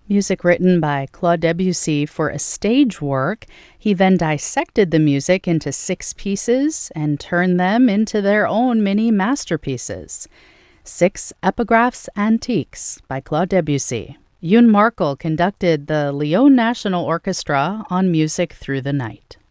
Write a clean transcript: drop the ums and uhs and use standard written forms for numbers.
Music written by Claude Debussy for a stage work. He then dissected the music into 6 pieces and turned them into their own mini masterpieces. 6 Epigraphs Antiques by Claude Debussy. Yoon Markel conducted the Lyon National Orchestra on Music Through the Night.